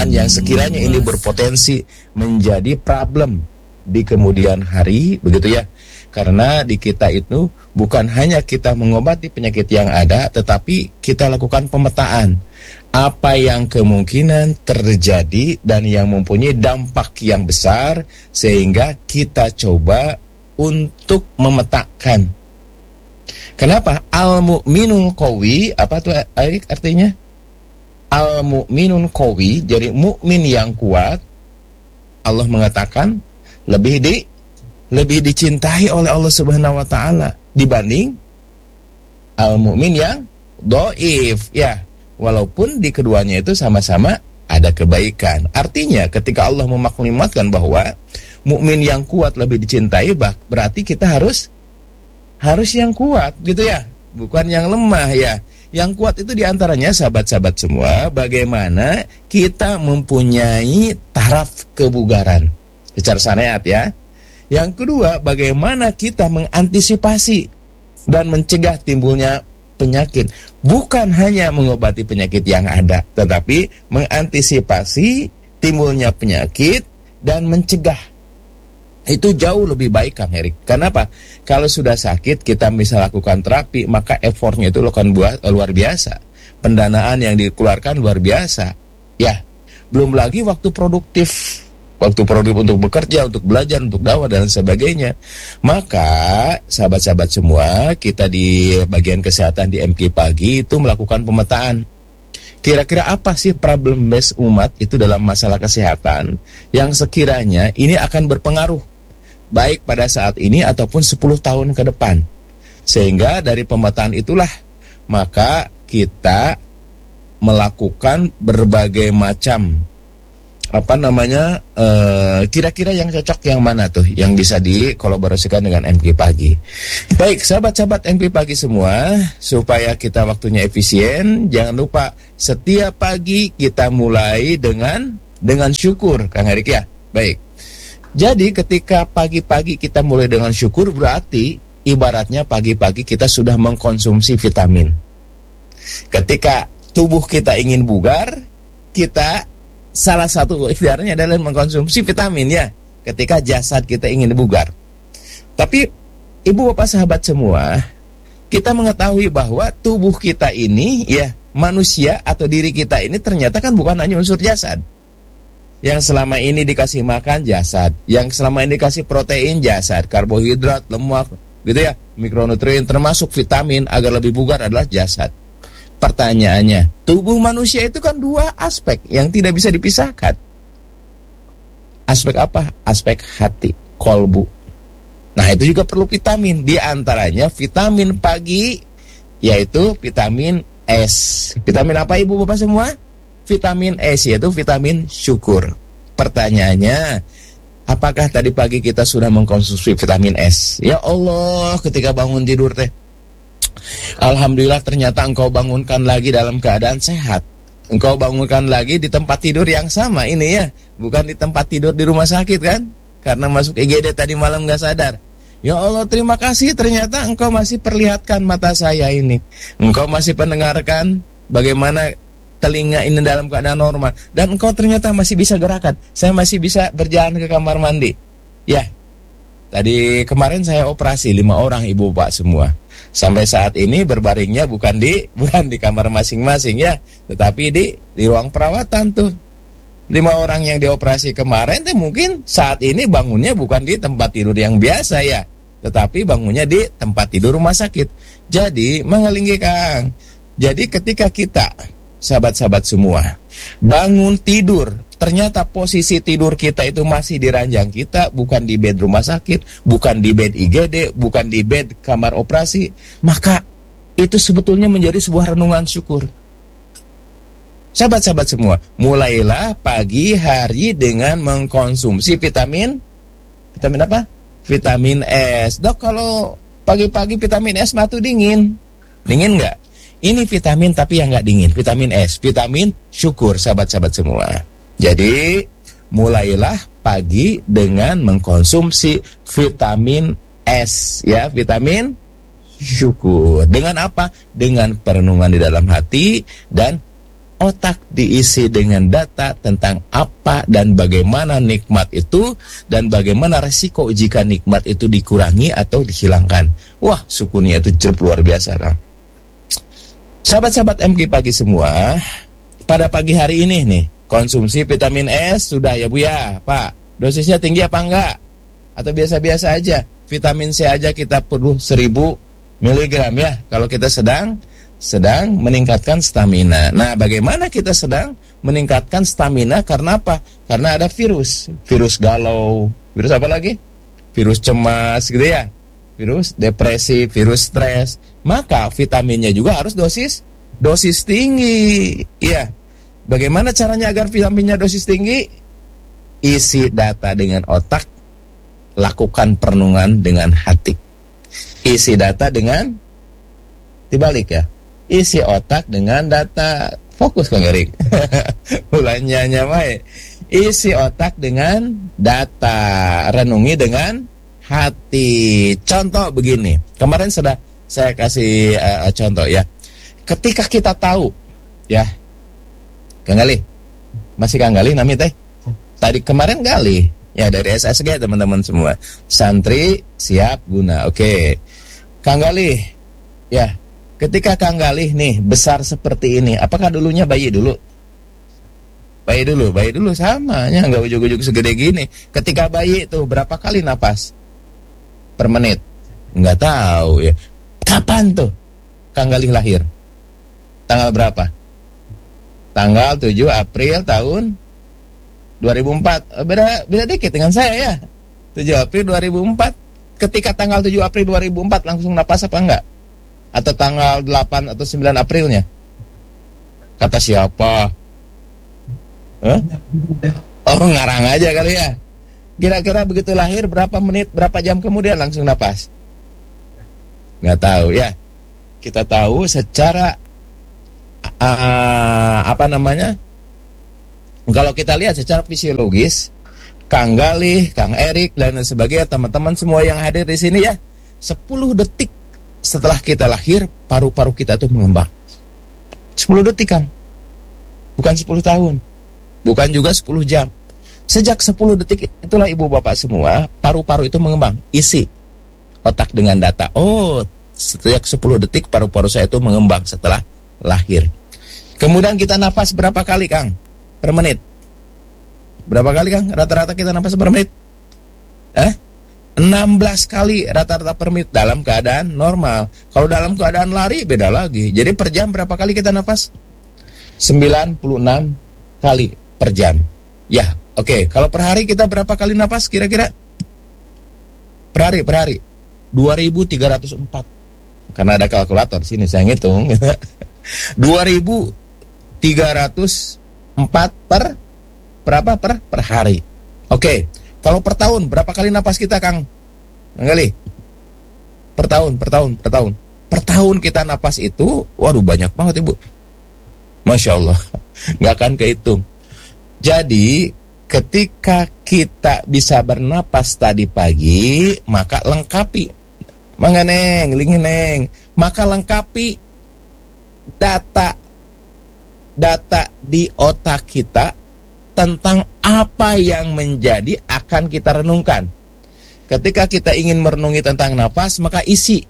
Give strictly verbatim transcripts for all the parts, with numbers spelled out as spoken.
pendanaan yang sekiranya ini berpotensi menjadi problem di kemudian hari, begitu ya. Karena di kita itu bukan hanya kita mengobati penyakit yang ada, tetapi kita lakukan pemetaan apa yang kemungkinan terjadi dan yang mempunyai dampak yang besar, sehingga kita coba untuk memetakan. Kenapa? Al-mu'minul qawi, apa tuh artinya? Al-mu'minun qawi, jadi mukmin yang kuat, Allah mengatakan lebih di lebih dicintai oleh Allah Subhanahu wa taala dibanding al-mu'min yang dhaif, ya. Walaupun di keduanya itu sama-sama ada kebaikan. Artinya ketika Allah memaklumatkan bahwa mukmin yang kuat lebih dicintai, berarti kita harus harus yang kuat, gitu ya. Bukan yang lemah, ya. Yang kuat itu diantaranya, sahabat-sahabat semua, bagaimana kita mempunyai taraf kebugaran secara syariat, ya. Yang kedua, bagaimana kita mengantisipasi dan mencegah timbulnya penyakit. Bukan hanya mengobati penyakit yang ada, tetapi mengantisipasi timbulnya penyakit dan mencegah. Itu jauh lebih baik, Kang Erik. Kenapa? Kalau sudah sakit, kita bisa lakukan terapi, maka effortnya itu luar biasa. Pendanaan yang dikeluarkan luar biasa. Ya, belum lagi waktu produktif. Waktu produktif untuk bekerja, untuk belajar, untuk dakwah, dan sebagainya. Maka, sahabat-sahabat semua, kita di bagian kesehatan di M K Pagi itu melakukan pemetaan. Kira-kira apa sih problem base umat itu dalam masalah kesehatan yang sekiranya ini akan berpengaruh baik pada saat ini ataupun sepuluh tahun ke depan. Sehingga dari pemetaan itulah maka kita melakukan berbagai macam apa namanya uh, kira-kira yang cocok yang mana tuh yang bisa dikolaborasikan dengan M K Pagi. Baik, sahabat-sahabat M K Pagi semua, supaya kita waktunya efisien, jangan lupa setiap pagi kita mulai dengan dengan syukur, Kang Erik, ya. Baik. Jadi ketika pagi-pagi kita mulai dengan syukur, berarti ibaratnya pagi-pagi kita sudah mengkonsumsi vitamin. Ketika tubuh kita ingin bugar, kita salah satu ikhtiarnya adalah mengkonsumsi vitamin, ya, ketika jasad kita ingin bugar. Tapi ibu bapak sahabat semua, kita mengetahui bahwa tubuh kita ini, ya, manusia atau diri kita ini ternyata kan bukan hanya unsur jasad. Yang selama ini dikasih makan jasad, yang selama ini dikasih protein jasad, karbohidrat, lemak, gitu ya, mikronutrien termasuk vitamin agar lebih bugar adalah jasad. Pertanyaannya, tubuh manusia itu kan dua aspek yang tidak bisa dipisahkan. Aspek apa? Aspek hati, kolbu. Nah, itu juga perlu vitamin. Di antaranya vitamin pagi, yaitu vitamin S. Vitamin apa ibu bapak semua? Vitamin S, yaitu vitamin syukur. Pertanyaannya, apakah tadi pagi kita sudah mengkonsumsi vitamin S? Ya Allah, ketika bangun tidur teh, alhamdulillah ternyata engkau bangunkan lagi dalam keadaan sehat. Engkau bangunkan lagi di tempat tidur yang sama ini, ya. Bukan di tempat tidur di rumah sakit, kan? Karena masuk I G D tadi malam gak sadar. Ya Allah, terima kasih, ternyata engkau masih perlihatkan mata saya ini. Engkau masih pendengarkan bagaimana telinga ini dalam keadaan normal. Dan engkau ternyata masih bisa gerakan. Saya masih bisa berjalan ke kamar mandi. Ya, tadi kemarin saya operasi lima orang ibu bapak semua. Sampai saat ini berbaringnya bukan di bukan di kamar masing-masing, ya, tetapi di di ruang perawatan tuh. Lima orang yang dioperasi kemarin tuh mungkin saat ini bangunnya bukan di tempat tidur yang biasa, ya, tetapi bangunnya di tempat tidur rumah sakit. Jadi mengelingi Kang. Jadi ketika kita, sahabat-sahabat semua, bangun tidur, ternyata posisi tidur kita itu masih di ranjang kita, bukan di bed rumah sakit, bukan di bed I G D, bukan di bed kamar operasi, maka itu sebetulnya menjadi sebuah renungan syukur. Sahabat-sahabat semua, mulailah pagi hari dengan mengkonsumsi vitamin, vitamin apa? Vitamin S. Dok, kalau pagi-pagi vitamin S mah tuh dingin. Dingin nggak? Ini vitamin tapi yang nggak dingin, vitamin S, vitamin syukur, sahabat-sahabat semua. Jadi mulailah pagi dengan mengkonsumsi vitamin S, ya, vitamin syukur. Dengan apa? Dengan perenungan di dalam hati dan otak diisi dengan data tentang apa dan bagaimana nikmat itu dan bagaimana resiko jika nikmat itu dikurangi atau dihilangkan. Wah, sukunya itu jeruk luar biasa, Kang. Sahabat-sahabat M K pagi semua, pada pagi hari ini nih, konsumsi vitamin S sudah ya Bu ya, Pak. Dosisnya tinggi apa enggak? Atau biasa-biasa aja? Vitamin C aja kita perlu seribu miligram ya, kalau kita sedang sedang meningkatkan stamina. Nah, bagaimana kita sedang meningkatkan stamina? Karena apa? Karena ada virus. Virus galau. Virus apa lagi? Virus cemas gitu ya. Virus depresi, virus stres. Maka vitaminnya juga harus dosis dosis tinggi. Iya. Bagaimana caranya agar vitaminnya dosis tinggi? Isi data dengan otak, lakukan perenungan dengan hati. Isi data dengan dibalik ya. Isi otak dengan data. Fokus Kang Erik. Bulannya nyamai. Isi otak dengan data. Renungi dengan hati. Contoh begini. Kemarin sudah saya kasih uh, contoh ya. Ketika kita tahu ya. Kang Gali. Masih Kang Gali nami teh? Tadi kemarin Gali. Ya dari S S G teman-teman semua. Santri siap guna. Oke. Kang Gali. Ya. Ketika Kang Galih nih besar seperti ini, apakah dulunya bayi dulu? Bayi dulu, bayi dulu samanya, nggak ujuk-ujuk segede gini. Ketika bayi itu berapa kali napas per menit? Nggak tahu ya. Kapan tuh Kang Galih lahir? Tanggal berapa? Tanggal tujuh April tahun dua ribu empat. Beda beda dikit dengan saya ya. tujuh April dua ribu empat. Ketika tanggal tujuh April dua ribu empat langsung napas apa enggak? Atau tanggal delapan atau sembilan Aprilnya? Kata siapa? Huh? Oh, ngarang aja kali ya. Kira-kira begitu lahir berapa menit, berapa jam kemudian langsung napas? Nggak tahu ya. Kita tahu secara uh, apa namanya? Kalau kita lihat secara fisiologis, Kang Galih, Kang Erik dan sebagainya, teman-teman semua yang hadir di sini ya, sepuluh detik setelah kita lahir, paru-paru kita tuh mengembang. sepuluh detik kan? Bukan sepuluh tahun. Bukan juga sepuluh jam. Sejak sepuluh detik itulah ibu bapak semua, paru-paru itu mengembang. Isi otak dengan data. Oh, sejak sepuluh detik paru-paru saya itu mengembang setelah lahir. Kemudian kita nafas berapa kali, Kang? Per menit. Berapa kali, Kang? Rata-rata kita nafas per menit? Eh? enam belas kali rata-rata per menit dalam keadaan normal. Kalau dalam keadaan lari beda lagi. Jadi per jam berapa kali kita nafas? sembilan puluh enam kali per jam. Ya, oke. Okay. Kalau per hari kita berapa kali nafas kira-kira? Per hari, per hari. dua ribu tiga ratus empat. Karena ada kalkulator sini saya ngitung. dua ribu tiga ratus empat per berapa per per hari. Oke. Okay. Kalau per tahun, berapa kali napas kita, Kang? Kali? Per tahun, per tahun, per tahun. Per tahun kita napas itu, waduh banyak banget Ibu. Masya Allah, nggak akan kehitung. Jadi, ketika kita bisa bernapas tadi pagi, maka lengkapi. Mangga neng, lingin neng. Maka lengkapi data, data di otak kita tentang apa yang menjadi akan kita renungkan. Ketika kita ingin merenungi tentang napas, maka isi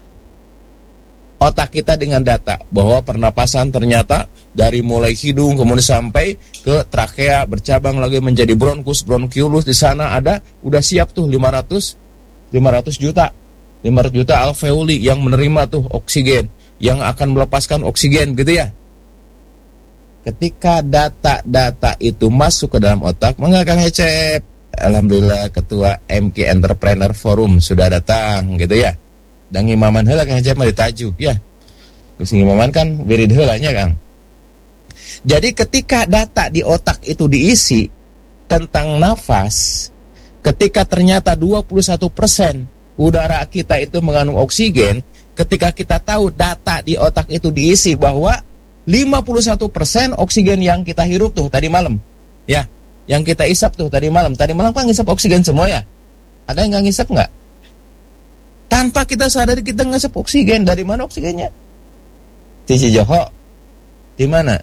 otak kita dengan data bahwa pernapasan ternyata dari mulai hidung kemudian sampai ke trakea, bercabang lagi menjadi bronkus, bronkiolus, di sana ada udah siap tuh lima ratus juta lima ratus juta alveoli yang menerima tuh oksigen, yang akan melepaskan oksigen gitu ya. Ketika data-data itu masuk ke dalam otak, maka Kang Ecep, alhamdulillah ketua M K Entrepreneur Forum sudah datang gitu ya. Dan ngimaman heula Kang Ecep mah ditajuk ya. Terus ngimaman kan wirid heulanya Kang. Jadi ketika data di otak itu diisi tentang nafas, ketika ternyata dua puluh satu persen udara kita itu mengandung oksigen, ketika kita tahu data di otak itu diisi bahwa lima puluh satu persen oksigen yang kita hirup tuh tadi malam, ya, yang kita isap tuh tadi malam, tadi malam kan ngisap oksigen semua ya, ada yang nggak ngisap nggak? Tanpa kita sadari kita ngisap oksigen, dari mana oksigennya? Di Cijoho, di mana?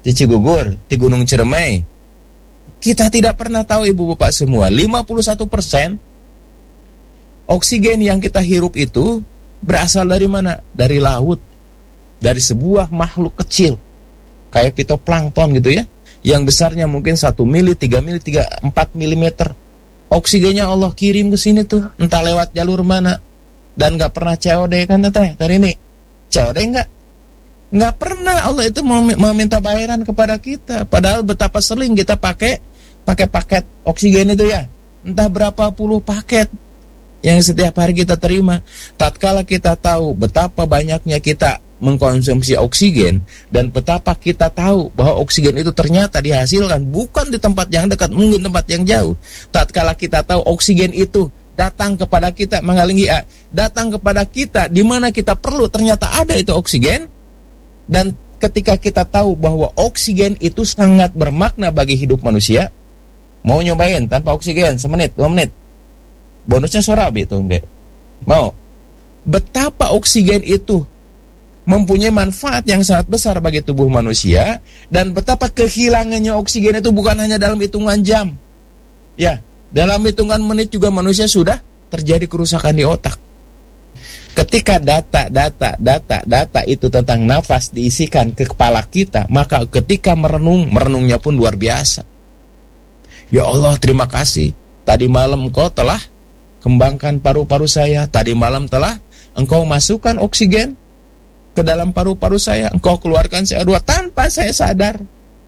di Cigugur, di Gunung Ciremai. Kita tidak pernah tahu ibu bapak semua, lima puluh satu persen oksigen yang kita hirup itu berasal dari mana? Dari laut, dari sebuah makhluk kecil kayak fitoplankton gitu ya, yang besarnya mungkin satu mili, tiga mili, tiga, empat milimeter. Oksigennya Allah kirim ke sini tuh, entah lewat jalur mana. Dan gak pernah C O D kan teteh, hari ini C O D enggak? Nggak pernah Allah itu meminta bayaran kepada kita. Padahal betapa sering kita pakai pakai paket oksigen itu ya, entah berapa puluh paket yang setiap hari kita terima. Tatkala kita tahu betapa banyaknya kita mengkonsumsi oksigen dan betapa kita tahu bahwa oksigen itu ternyata dihasilkan bukan di tempat yang dekat, mungkin tempat yang jauh. Tatkala kita tahu oksigen itu datang kepada kita, menghalangi datang kepada kita di mana kita perlu, ternyata ada itu oksigen. Dan ketika kita tahu bahwa oksigen itu sangat bermakna bagi hidup manusia, mau nyobain tanpa oksigen semenit, dua menit, bonusnya sorabi itu enggak? Mau? Betapa oksigen itu mempunyai manfaat yang sangat besar bagi tubuh manusia, dan betapa kehilangannya oksigen itu bukan hanya dalam hitungan jam, ya, dalam hitungan menit juga manusia sudah terjadi kerusakan di otak. Ketika data, data, data, data itu tentang nafas diisikan ke kepala kita, maka ketika merenung, merenungnya pun luar biasa. Ya Allah, terima kasih. Tadi malam Engkau telah kembangkan paru-paru saya. Tadi malam telah Engkau masukkan oksigen ke dalam paru-paru saya. Engkau keluarkan C O dua tanpa saya sadar.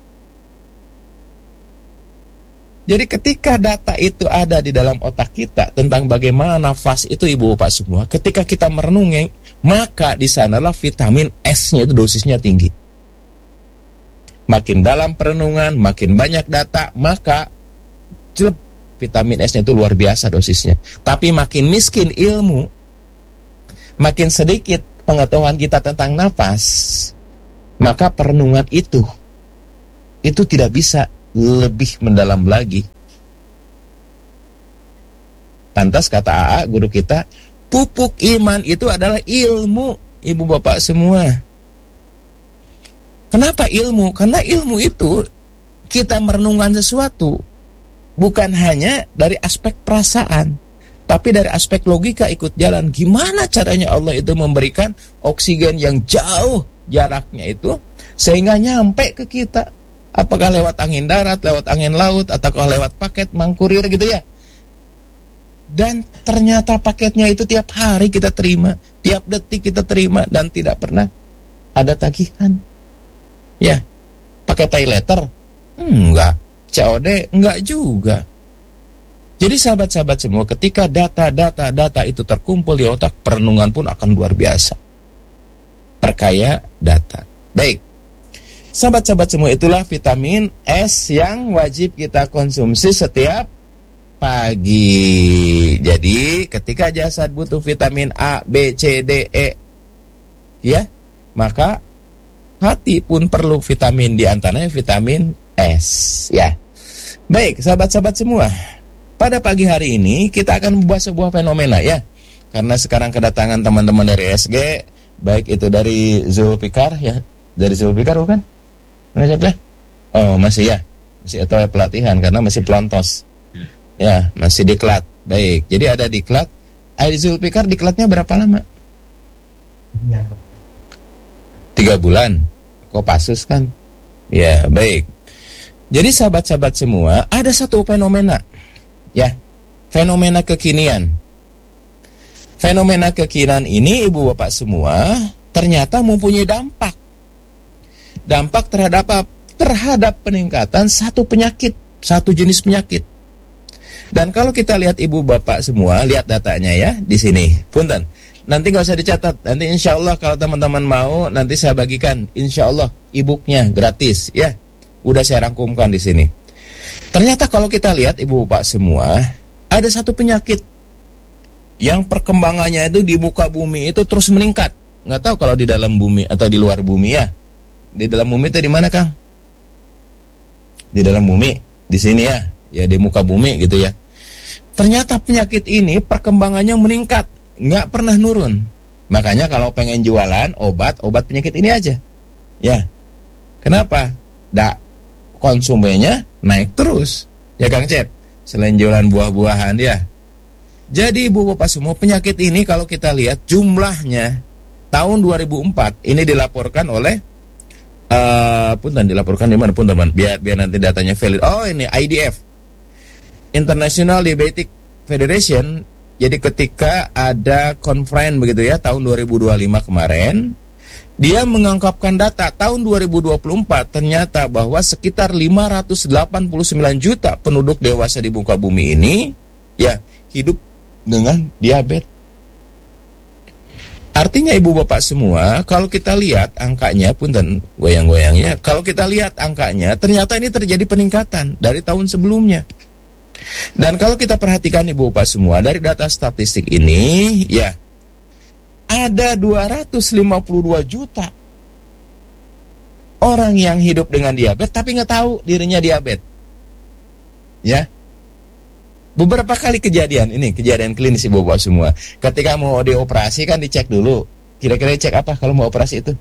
Jadi ketika data itu ada di dalam otak kita tentang bagaimana nafas itu ibu bapak semua, ketika kita merenungi, maka di sanalah vitamin S-nya itu dosisnya tinggi. Makin dalam perenungan, makin banyak data, maka jelek, vitamin S-nya itu luar biasa dosisnya. Tapi makin miskin ilmu, makin sedikit pengetahuan kita tentang nafas, maka perenungan itu itu tidak bisa lebih mendalam lagi. Pantas kata A A guru kita, pupuk iman itu adalah ilmu, ibu bapak semua. Kenapa ilmu? Karena ilmu itu kita merenungkan sesuatu bukan hanya dari aspek perasaan, tapi dari aspek logika ikut jalan. Gimana caranya Allah itu memberikan oksigen yang jauh jaraknya itu sehingga nyampe ke kita. Apakah lewat angin darat, lewat angin laut, ataukah lewat paket mangkurir gitu ya. Dan ternyata paketnya itu tiap hari kita terima, tiap detik kita terima, dan tidak pernah ada tagihan. Ya, pakai pay letter? Enggak. C O D? Enggak juga. Jadi sahabat-sahabat semua, ketika data-data data itu terkumpul di otak, perenungan pun akan luar biasa. Perkaya data. Baik. Sahabat-sahabat semua, itulah vitamin S yang wajib kita konsumsi setiap pagi. Jadi ketika jasad butuh vitamin A, B, C, D, E, ya, maka hati pun perlu vitamin, di antaranya vitamin S, ya. Baik, sahabat-sahabat semua, pada pagi hari ini kita akan membahas sebuah fenomena, ya. Karena sekarang kedatangan teman-teman dari S G, baik itu dari Zulfikar, ya, dari Zulfikar bukan? Oh masih ya, masih atau pelatihan karena masih pelontos, ya masih diklat. Baik, jadi ada diklat. Air Zulfikar diklatnya berapa lama? Tiga bulan. Kopassus kan? Ya baik. Jadi sahabat-sahabat semua, ada satu fenomena, ya, fenomena kekinian. Fenomena kekinian ini ibu bapak semua ternyata mempunyai dampak. Dampak terhadap apa? Terhadap peningkatan satu penyakit, satu jenis penyakit. Dan kalau kita lihat ibu bapak semua, lihat datanya ya di sini. Punten. Nanti nggak usah dicatat. Nanti insya Allah kalau teman-teman mau, nanti saya bagikan. Insya Allah e-booknya gratis, ya. Udah saya rangkumkan di sini. Ternyata kalau kita lihat ibu bapak semua, ada satu penyakit yang perkembangannya itu di muka bumi itu terus meningkat. Nggak tahu kalau di dalam bumi atau di luar bumi ya. Di dalam bumi itu di mana, Kang? Di dalam bumi, di sini ya, ya di muka bumi gitu ya. Ternyata penyakit ini perkembangannya meningkat, nggak pernah nurun. Makanya kalau pengen jualan obat, obat penyakit ini aja. Ya. Kenapa? da konsumennya naik terus. Ya Kang Cep, selain jualan buah-buahan ya. Jadi Ibu Bapak semua, penyakit ini kalau kita lihat jumlahnya tahun dua ribu empat ini dilaporkan oleh uh, punten dilaporkan di mana pun teman, biar biar nanti datanya valid. Oh ini I D F, International Diabetic Federation. Jadi ketika ada conference begitu ya tahun dua ribu dua puluh lima kemarin, dia mengungkapkan data tahun dua ribu dua puluh empat ternyata bahwa sekitar lima ratus delapan puluh sembilan juta penduduk dewasa di muka bumi ini ya hidup dengan diabetes. Artinya Ibu Bapak semua, kalau kita lihat angkanya, punten goyang-goyangnya, kalau kita lihat angkanya, ternyata ini terjadi peningkatan dari tahun sebelumnya. Dan kalau kita perhatikan Ibu Bapak semua, dari data statistik ini, ya, ada dua ratus lima puluh dua juta orang yang hidup dengan diabetes, tapi nggak tahu dirinya diabetes. Ya, beberapa kali kejadian, ini kejadian klinis Ibu Bapak semua. Ketika mau dioperasi kan dicek dulu. Kira-kira cek apa kalau mau operasi itu?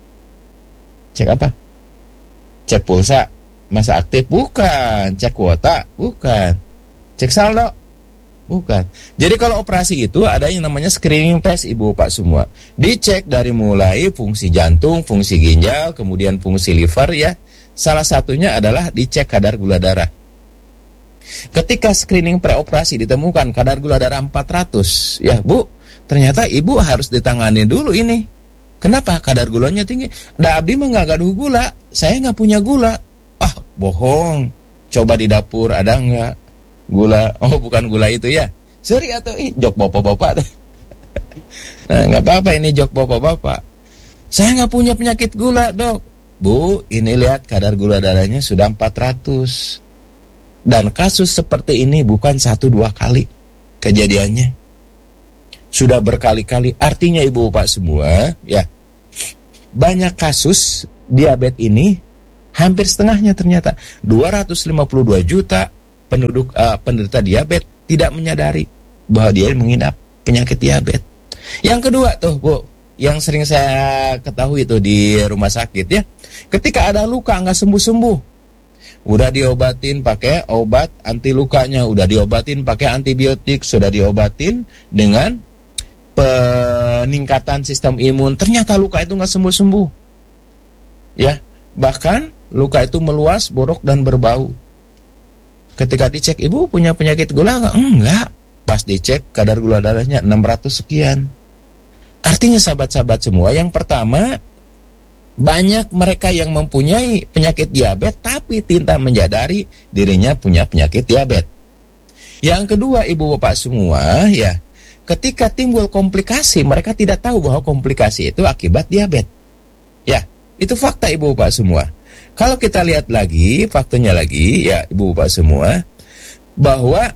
Cek apa? Cek pulsa, masa aktif? Bukan. Cek kuota? Bukan. Cek saldo? Bukan. Jadi kalau operasi itu ada yang namanya screening test Ibu Bapak semua. Dicek dari mulai fungsi jantung, fungsi ginjal, kemudian fungsi liver ya. Salah satunya adalah dicek kadar gula darah. Ketika screening preoperasi ditemukan kadar gula darah empat ratus, ya Bu, ternyata Ibu harus ditangani dulu ini. Kenapa? Kadar gulanya tinggi. Da abdi mah nggak gaduh gula, saya nggak punya gula. Ah, bohong. Coba di dapur ada nggak gula? Oh, bukan gula itu ya. Seri atau ih, jok bapak-bapak. Nah, nggak apa-apa ini jok bapak-bapak. Saya nggak punya penyakit gula, Dok. Bu, ini lihat kadar gula darahnya sudah empat ratus. Dan kasus seperti ini bukan satu dua kali kejadiannya. Sudah berkali-kali. Artinya Ibu Bapak semua, ya, banyak kasus diabetes ini hampir setengahnya ternyata dua ratus lima puluh dua juta penduduk uh, penderita diabetes tidak menyadari bahwa dia mengidap penyakit diabetes. Yang kedua tuh, Bu, yang sering saya ketahui itu di rumah sakit ya. Ketika ada luka nggak sembuh-sembuh, udah diobatin pakai obat anti lukanya, udah diobatin pakai antibiotik, sudah diobatin dengan peningkatan sistem imun, ternyata luka itu nggak sembuh-sembuh. Ya, bahkan luka itu meluas, borok dan berbau. Ketika dicek, Ibu punya penyakit gula nggak? Enggak. Pas dicek kadar gula darahnya enam ratus sekian. Artinya sahabat-sahabat semua, yang pertama, banyak mereka yang mempunyai penyakit diabetes tapi tidak menyadari dirinya punya penyakit diabetes. Yang kedua Ibu Bapak semua ya, ketika timbul komplikasi mereka tidak tahu bahwa komplikasi itu akibat diabetes. Ya, itu fakta Ibu Bapak semua. Kalau kita lihat lagi faktanya lagi ya Ibu Bapak semua, bahwa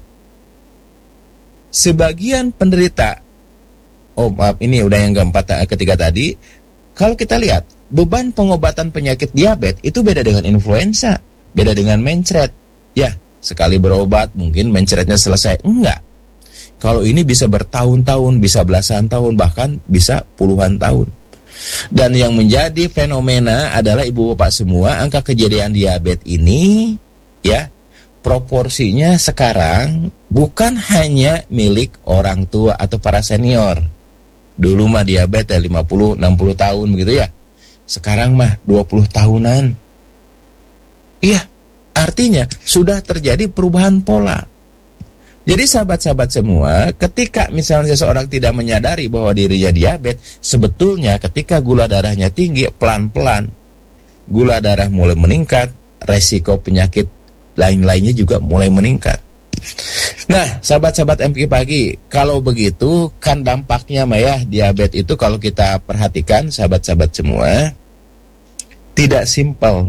sebagian penderita, oh maaf ini udah yang keempat ketiga tadi, kalau kita lihat beban pengobatan penyakit diabetes itu beda dengan influenza, beda dengan mencret. Ya, sekali berobat mungkin mencretnya selesai. Enggak. Kalau ini bisa bertahun-tahun, bisa belasan tahun, bahkan bisa puluhan tahun. Dan yang menjadi fenomena adalah Ibu Bapak semua, angka kejadian diabetes ini ya, proporsinya sekarang bukan hanya milik orang tua atau para senior. Dulu mah diabetes lima puluh enam puluh tahun begitu ya. Sekarang mah dua puluh tahunan. Iya, artinya sudah terjadi perubahan pola. Jadi sahabat-sahabat semua, ketika misalnya seseorang tidak menyadari bahwa dirinya diabetes, sebetulnya ketika gula darahnya tinggi, pelan-pelan gula darah mulai meningkat, resiko penyakit lain-lainnya juga mulai meningkat. Nah, sahabat-sahabat M P Pagi, kalau begitu kan dampaknya mah ya, diabetes itu kalau kita perhatikan sahabat-sahabat semua, tidak simpel.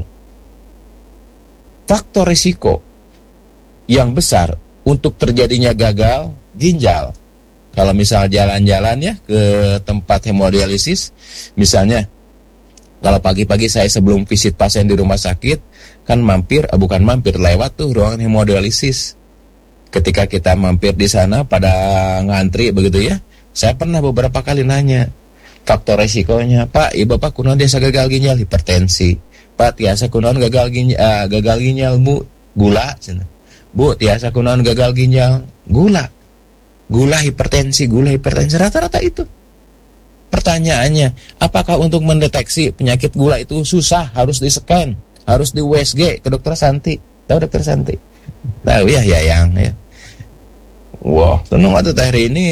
Faktor risiko yang besar untuk terjadinya gagal ginjal, kalau misal jalan-jalan ya ke tempat hemodialisis, misalnya kalau pagi-pagi saya sebelum visit pasien di rumah sakit, kan mampir, eh, bukan mampir, lewat tuh ruangan hemodialisis. Ketika kita mampir di sana pada ngantri begitu ya, saya pernah beberapa kali nanya faktor resikonya, Pak, ibu Bapak kuno desa gagal ginjal, hipertensi, Pak tiasa kunaon gagal ginjal, uh, gagal ginjal Bu, gula cenah. Bu tiasa kunaon gagal ginjal, gula. Gula hipertensi, gula hipertensi rata-rata itu. Pertanyaannya, apakah untuk mendeteksi penyakit gula itu susah, harus di-scan, harus di U S G ke dokter Santi? Tahu dokter Santi? Tahu ya, ya yang ya. Wah, tenang atau hari ini.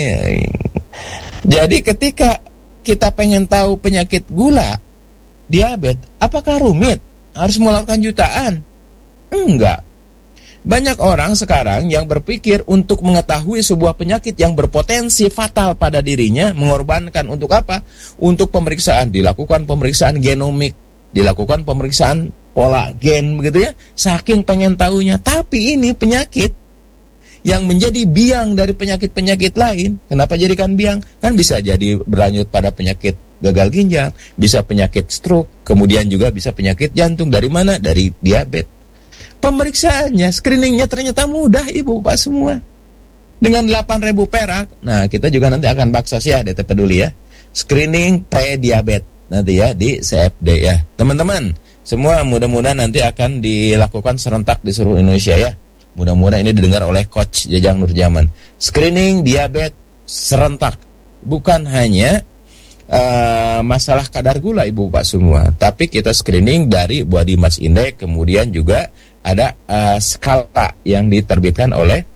Jadi ketika kita pengen tahu penyakit gula, diabetes, apakah rumit? Harus mengeluarkan jutaan? Enggak. Banyak orang sekarang yang berpikir untuk mengetahui sebuah penyakit yang berpotensi fatal pada dirinya, mengorbankan untuk apa? Untuk pemeriksaan, dilakukan pemeriksaan genomik, dilakukan pemeriksaan pola gen, begitu ya. Saking pengen tahunya. Tapi ini penyakit yang menjadi biang dari penyakit-penyakit lain. Kenapa jadikan biang? Kan bisa jadi berlanjut pada penyakit gagal ginjal, bisa penyakit stroke, kemudian juga bisa penyakit jantung. Dari mana? Dari diabetes. Pemeriksaannya, screeningnya ternyata mudah Ibu Bapak semua. Dengan delapan ribu perak, nah kita juga nanti akan baksos ya, D T Peduli ya. Screening pre-diabetes nanti ya di C F D ya. Teman-teman, semua mudah-mudahan nanti akan dilakukan serentak di seluruh Indonesia ya. Mudah-mudahan ini didengar oleh Coach Jajang Nurjaman. Screening diabetes serentak. Bukan hanya uh, masalah kadar gula Ibu Bapak semua, tapi kita screening dari body mass index, kemudian juga ada uh, skala yang diterbitkan oleh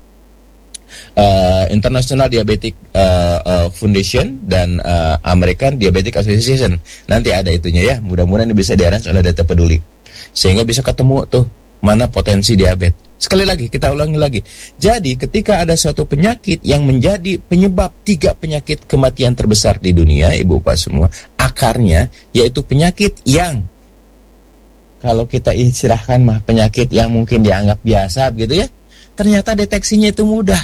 uh, International Diabetic uh, uh, Foundation dan uh, American Diabetic Association. Nanti ada itunya ya. Mudah-mudahan ini bisa di-arrange oleh Data Peduli, sehingga bisa ketemu tuh mana potensi diabetes. Sekali lagi, kita ulangi lagi. Jadi ketika ada suatu penyakit yang menjadi penyebab tiga penyakit kematian terbesar di dunia, Ibu Bapak semua, akarnya yaitu penyakit yang kalau kita istilahkan mah penyakit yang mungkin dianggap biasa begitu ya, ternyata deteksinya itu mudah.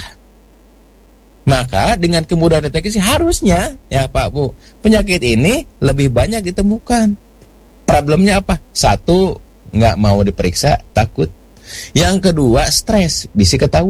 Maka dengan kemudahan deteksi harusnya ya Pak Bu, penyakit ini lebih banyak ditemukan. Problemnya apa? Satu, nggak mau diperiksa, takut. Yang kedua, stres, bisa ketahuan.